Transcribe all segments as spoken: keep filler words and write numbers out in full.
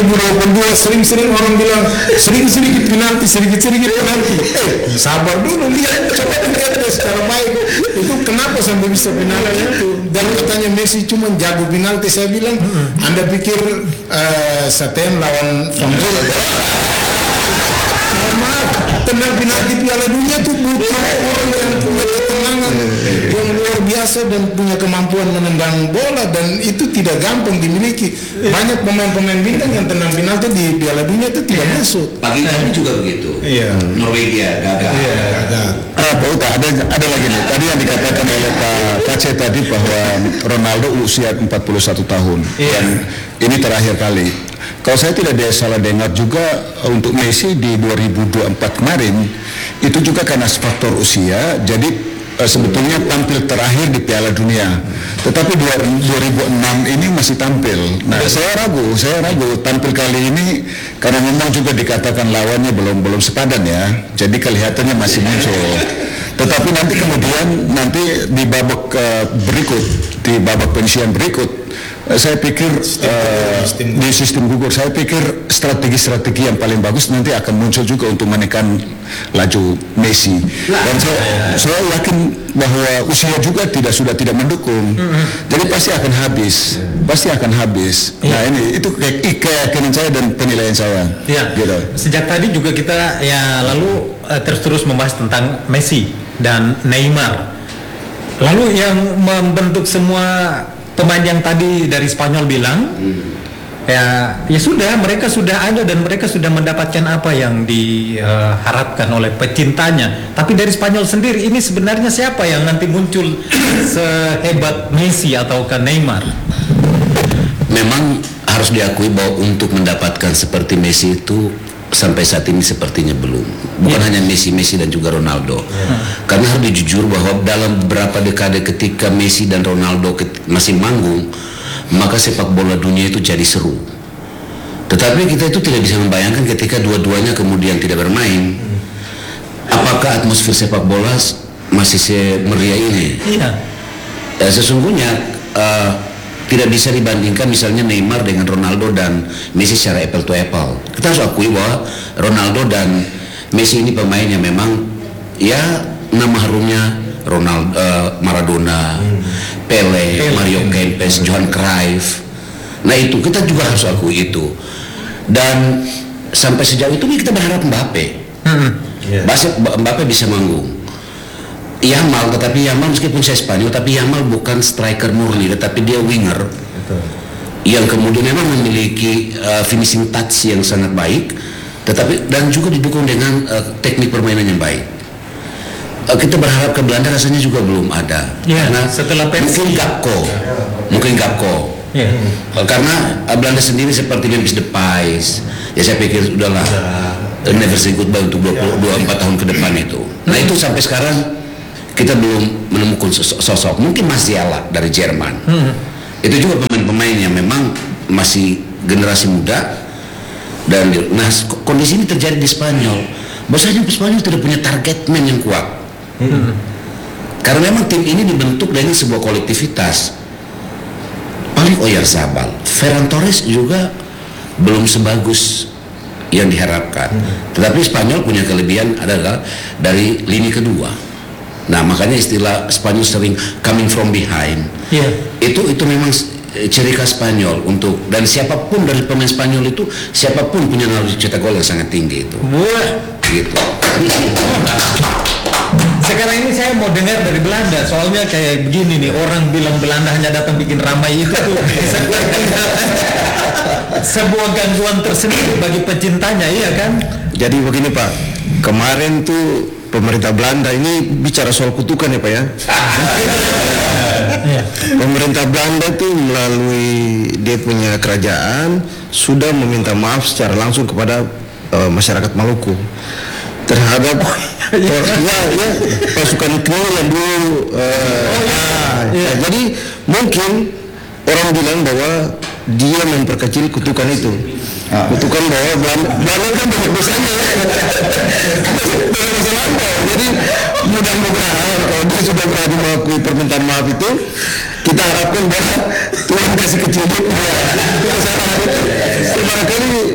ribu dua puluh dua sering-sering orang bilang sedikit-sedikit penalti, sedikit-sedikit penalti. Eh, sabar dulu, lihat, coba lihat secara baik. Itu kenapa sampai bisa penalti itu? Dan katanya Messi cuma jago penalti. Saya bilang, Anda pikir uh, Saten lawan Van Gaal? Maaf, tenang penalti Piala Dunia itu butuh orang yang punya ketenangan yang luar biasa dan punya kemampuan menendang bola, dan itu tidak gampang dimiliki. Banyak pemain-pemain bintang yang tenang penalti di Piala Dunia itu tidak masuk. Pagi tadi juga begitu. Iya. Norwegia gagal. Iya, gagal. Ah, Pak Uta, ada ada lagi nih. Tadi yang dikatakan oleh Pak Kace tadi bahwa Ronaldo usia empat puluh satu tahun dan ini terakhir kali. Kalau saya tidak ada salah dengar juga untuk Messi di dua ribu dua puluh empat kemarin itu juga karena faktor usia, jadi uh, sebetulnya tampil terakhir di Piala Dunia. Tetapi dua ribu enam ini masih tampil. Nah, saya ragu, saya ragu tampil kali ini karena memang juga dikatakan lawannya belum belum sepadan ya. Jadi kelihatannya masih muncul. Tetapi nanti kemudian nanti di babak uh, berikut, di babak penyisihan berikut, uh, saya pikir uh, di sistem gugur, saya pikir strategi-strategi yang paling bagus nanti akan muncul juga untuk menekan laju Messi. Dan saya, saya yakin bahwa usia juga tidak sudah tidak mendukung, jadi pasti akan habis, pasti akan habis. Nah ini itu kayak keyakinan saya dan penilaian saya. Ya. Gitu. Sejak tadi juga kita ya lalu uh, terus-terus membahas tentang Messi dan Neymar. Lalu yang membentuk semua pemain yang tadi dari Spanyol bilang, hmm. ya, ya sudah, mereka sudah ada dan mereka sudah mendapatkan apa yang diharapkan oleh pecintanya. Tapi dari Spanyol sendiri, ini sebenarnya siapa yang nanti muncul sehebat Messi atau ke Neymar? Memang harus diakui bahwa untuk mendapatkan seperti Messi itu sampai saat ini sepertinya belum. Bukan yeah. hanya Messi, Messi dan juga Ronaldo. Yeah. Karena harus dijujur bahwa dalam beberapa dekade ketika Messi dan Ronaldo masih manggung, maka sepak bola dunia itu jadi seru. Tetapi kita itu tidak bisa membayangkan ketika dua-duanya kemudian tidak bermain, apakah atmosfer sepak bola masih semeriah ini? Yeah. Ya, sesungguhnya uh, tidak bisa dibandingkan misalnya Neymar dengan Ronaldo dan Messi secara apple to apple. Kita harus akui bahwa Ronaldo dan Messi ini pemain yang memang ya nama harumnya Ronaldo, uh, Maradona, hmm. Pele, Pele, Mario Kempes, Johan Cruyff. Nah itu kita juga harus akui itu. Dan sampai sejauh itu kita berharap Mbappe. Hmm. Yeah. Mbappe bisa manggung. Yamal, tetapi Yamal meskipun saya Spanyol, tapi Yamal bukan striker murni, tetapi dia winger. Betul. Yang kemudian memang memiliki uh, finishing touch yang sangat baik, tetapi dan juga didukung dengan uh, teknik permainan yang baik. Uh, kita berharap ke Belanda rasanya juga belum ada. Ya, karena setelah mungkin Gakpo, mungkin Gakpo. Ya. Uh, karena uh, Belanda sendiri seperti Memphis Depay, ya saya pikir udahlah, uh, never say goodbye untuk dua puluh, dua puluh empat tahun ke depan itu. Nah itu sampai sekarang kita belum menemukan sosok. Mungkin Musiala dari Jerman. Hmm. Itu juga pemain-pemain yang memang masih generasi muda. Dan nah kondisi ini terjadi di Spanyol. Bahwasanya Spanyol tidak punya target man yang kuat. Hmm. Karena memang tim ini dibentuk dari sebuah kolektivitas. Paling Oyarzabal, Ferran Torres juga belum sebagus yang diharapkan. Hmm. Tetapi Spanyol punya kelebihan adalah dari lini kedua. Nah makanya istilah Spanyol sering coming from behind. Yeah. Itu itu memang ciri khas Spanyol untuk, dan siapapun dari pemain Spanyol itu siapapun punya naluri cetak gol yang sangat tinggi itu. Wah. Gitu. Sekarang ini saya mau dengar dari Belanda, soalnya kayak begini nih, orang bilang Belanda hanya datang bikin ramai itu tuh sebuah gangguan tersendiri bagi pecintanya, iya kan? Jadi begini Pak, kemarin tuh pemerintah Belanda ini bicara soal kutukan ya Pak ya. Pemerintah Belanda tuh melalui dia punya kerajaan sudah meminta maaf secara langsung kepada uh, masyarakat Maluku terhadap uh, ya, ya, pasukan Krioll yang dulu. Uh, oh, iya. Ya, jadi mungkin orang bilang bahwa dia memperkecil kutukan itu. Ah. Kutukan bahwa Belanda, Belanda kan banyak dosanya ya. Jadi mudah-mudahan kalau dia sudah berani mengakui permintaan maaf itu, kita harapkan bahwa Tuhan kasih kecil dia. Barangkali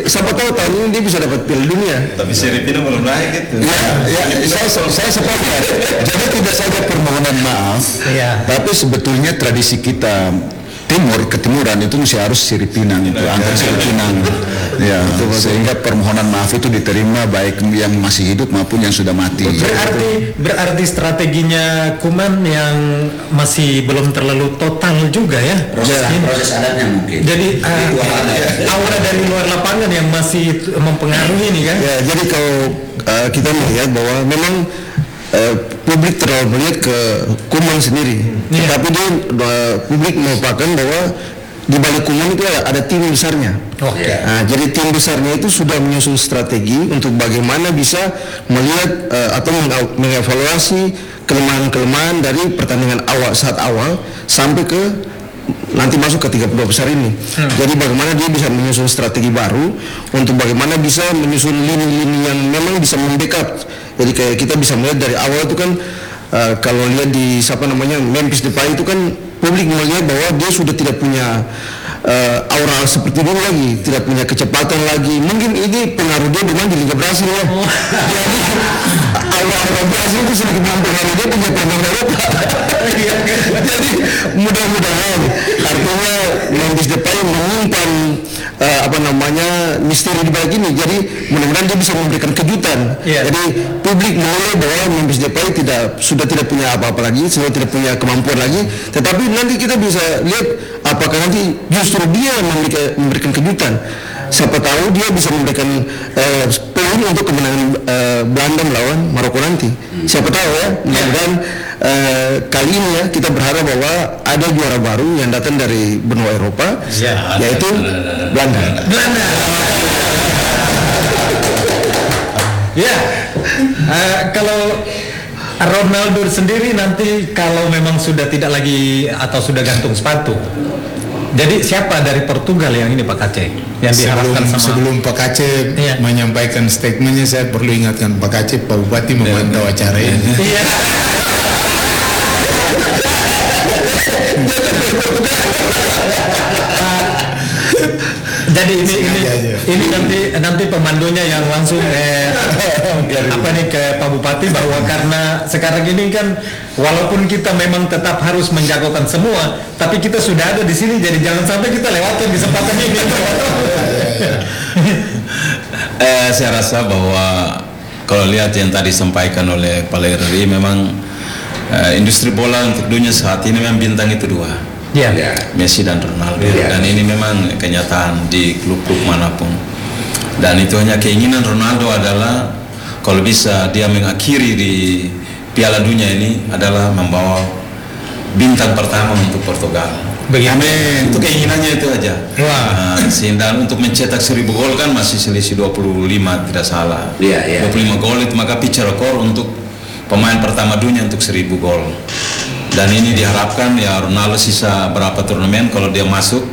siapa tahu tahun ini dia bisa dapat Piala Dunia. Tapi Filipina belum naik gitu. Ya, ya saya, saya sepakat. Jadi tidak saja permohonan maaf, Iya. tapi sebetulnya tradisi kita timur ketimuran itu mesti harus sirip pinang itu angkat sirip pinang ya sehingga permohonan maaf itu diterima baik yang masih hidup maupun yang sudah mati. Berarti berarti strateginya Kuman yang masih belum terlalu total juga ya. Proses, Ini. proses adatnya mungkin. Jadi uh, Itu ada. aura dari luar lapangan yang masih t- mempengaruhi ini kan. Ya, jadi kalau uh, kita melihat bahwa memang uh, publik terlalu melihat ke Kuman sendiri, Iya. tapi dia uh, publik melupakan bahwa di balik Kuman itu ada, ada tim besarnya. Oke. Nah, jadi tim besarnya itu sudah menyusun strategi untuk bagaimana bisa melihat uh, atau menga- mengevaluasi kelemahan-kelemahan dari pertandingan awal saat awal sampai ke nanti masuk ke tiga puluh dua besar ini. Hmm. Jadi bagaimana dia bisa menyusun strategi baru untuk bagaimana bisa menyusun lini-lini yang memang bisa membackup. Jadi kayak kita bisa melihat dari awal itu kan uh, kalau lihat di siapa namanya Memphis Depay itu kan publik melihat bahwa dia sudah tidak punya uh, aura seperti dulu lagi, tidak punya kecepatan lagi. Mungkin ini pengaruh dia bermain di Liga Brasil ya. Oh. Jadi aura-aura Brasil itu sedikit mempengaruhi dia punya pemain Eropa. Jadi mudah-mudahan artinya Memphis Depay menyimpan uh, apa namanya misteri di balik ini. Jadi mudah-mudahan dia bisa memberikan kejutan. Yeah. Jadi publik mulai bahwa Memphis Depay tidak sudah tidak punya apa-apa lagi, sudah tidak punya kemampuan lagi. Tetapi nanti kita bisa lihat apakah nanti justru dia yang memberikan, memberikan kejutan. Siapa tahu dia bisa memberikan uh, peluang untuk kemenangan uh, Belanda melawan Maroko nanti. Siapa tahu ya. Mudah-mudahan uh, kali ini ya kita berharap bahwa ada juara baru yang datang dari benua Eropa, Ya, yaitu Belanda. Belanda. Ya, eh, kalau Ronaldo sendiri nanti kalau memang sudah tidak lagi atau sudah gantung sepatu, jadi siapa dari Portugal yang ini Pak Kace yang Sebelum, diharapkan sama sebelum Pak Kace Iya. menyampaikan statementnya, saya perlu ingatkan Pak Kace, Pak Bupati memantau acara ini. Iya. Jadi ini ini Sengaja aja. ini nanti nanti pemandunya yang langsung eh, apa nih ke Pak Bupati bahwa karena sekarang ini kan walaupun kita memang tetap harus menjagokan semua, tapi kita sudah ada di sini, jadi jangan sampai kita lewatkan kesempatan ini. Eh, saya rasa bahwa kalau lihat yang tadi disampaikan oleh Pak Lerri, memang eh, industri bola untuk dunia saat ini memang bintang itu dua. Ya. Messi dan Ronaldo, Ya. dan ini memang kenyataan di klub-klub manapun. Dan itu hanya keinginan Ronaldo adalah kalau bisa dia mengakhiri di Piala Dunia ini adalah membawa bintang pertama untuk Portugal. Begitu. Amin. Itu keinginannya itu aja. Wah. Nah, sehingga untuk mencetak seribu gol kan masih selisih dua puluh lima tidak salah. Iya, iya. dua puluh lima gol itu maka pick rekor untuk pemain pertama dunia untuk seribu gol. Dan ini diharapkan ya Ronaldo sisa berapa turnamen kalau dia masuk